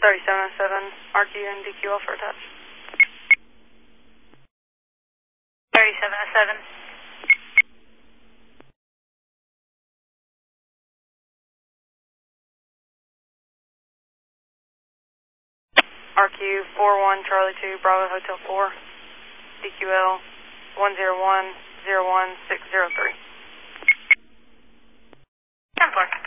3707, RQ and DQL for attach. 3707. RQ 41 Charlie 2 Bravo Hotel 4, DQL 10101603. 10-4.